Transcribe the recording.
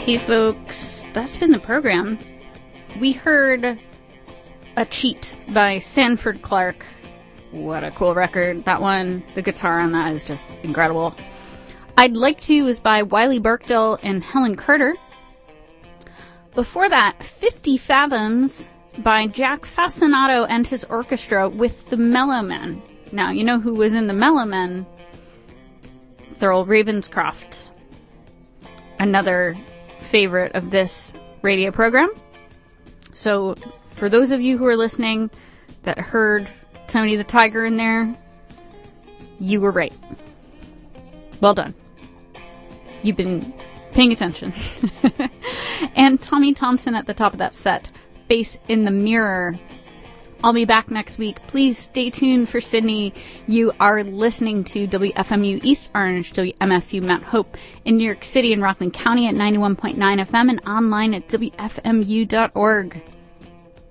Hey folks, that's been the program. We heard A Cheat by Sanford Clark. What a cool record. That one, the guitar on that is just incredible. I'd Like To is by Wiley Barkdale and Helen Carter. Before that, 50 Fathoms by Jack Fascinato and his orchestra with the Mellowmen. Now, you know who was in the Mellowmen? Thurl Ravenscroft. Another favorite of this radio program. So, for those of you who are listening that heard Tony the Tiger in there, you were right. Well done. You've been paying attention. And Tommy Thompson at the top of that set, Face in the Mirror. I'll be back next week. Please stay tuned for Sydney. You are listening to WFMU East Orange, WMFU Mount Hope in New York City and Rockland County at 91.9 FM and online at WFMU.org.